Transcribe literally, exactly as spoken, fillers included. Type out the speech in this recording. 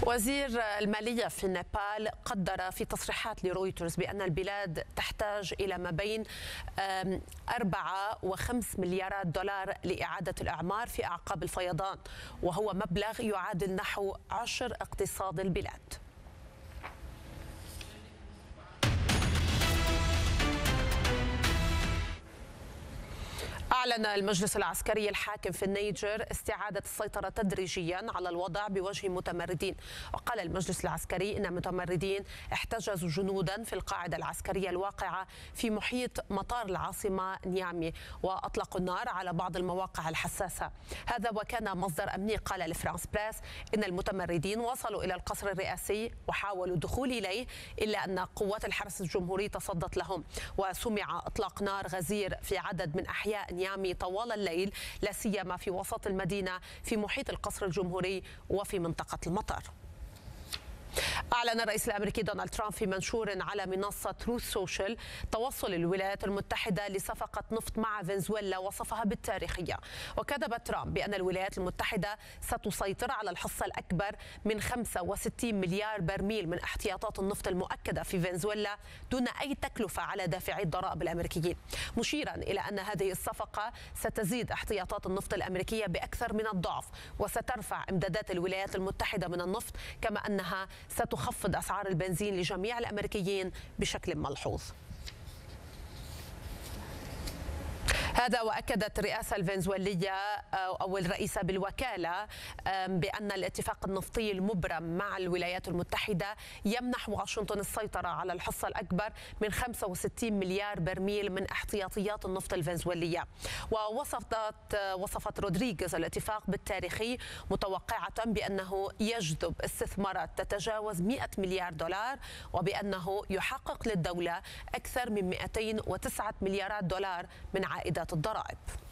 وزير المالية في نيبال قدر في تصريحات لرويترز بأن البلاد تحتاج إلى ما بين أربعة وخمس مليارات دولار لإعادة الأعمار في أعقاب الفيضان، وهو مبلغ يعادل نحو عشر اقتصاد البلاد. أعلن المجلس العسكري الحاكم في النيجر استعادة السيطرة تدريجيا على الوضع بوجه متمردين. وقال المجلس العسكري إن متمردين احتجزوا جنودا في القاعدة العسكرية الواقعة في محيط مطار العاصمة نيامي، وأطلقوا النار على بعض المواقع الحساسة. هذا وكان مصدر أمني قال لفرانس بريس إن المتمردين وصلوا إلى القصر الرئاسي وحاولوا الدخول إليه، إلا أن قوات الحرس الجمهوري تصدت لهم، وسمع إطلاق نار غزير في عدد من أحياء نيامي طوال الليل، لا سيما في وسط المدينة في محيط القصر الجمهوري وفي منطقة المطار. أعلن الرئيس الأمريكي دونالد ترامب في منشور على منصة تروث سوشيال توصل الولايات المتحدة لصفقة نفط مع فنزويلا وصفها بالتاريخية. وكذب ترامب بأن الولايات المتحدة ستسيطر على الحصة الأكبر من خمسة وستين مليار برميل من احتياطات النفط المؤكدة في فنزويلا دون أي تكلفة على دافعي الضرائب الأمريكيين، مشيرا إلى أن هذه الصفقة ستزيد احتياطات النفط الأمريكية بأكثر من الضعف، وسترفع إمدادات الولايات المتحدة من النفط، كما أنها ستخفض أسعار البنزين لجميع الأمريكيين بشكل ملحوظ. هذا وأكدت الرئاسة الفنزويلية أو الرئيسة بالوكالة بأن الاتفاق النفطي المبرم مع الولايات المتحدة يمنح واشنطن السيطرة على الحصة الأكبر من خمسة وستين مليار برميل من احتياطيات النفط الفنزويلية. ووصفت وصفت رودريغيز الاتفاق بالتاريخي، متوقعة بأنه يجذب استثمارات تتجاوز مئة مليار دولار، وبأنه يحقق للدولة أكثر من مئتين وتسعة مليارات دولار من عائدات الضرائب.